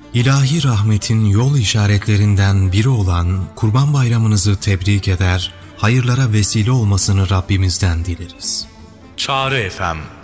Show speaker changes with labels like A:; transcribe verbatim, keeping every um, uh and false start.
A: İlahi rahmetin yol işaretlerinden biri olan Kurban Bayramınızı tebrik eder, hayırlara vesile olmasını Rabbimizden dileriz.
B: Çağrı F M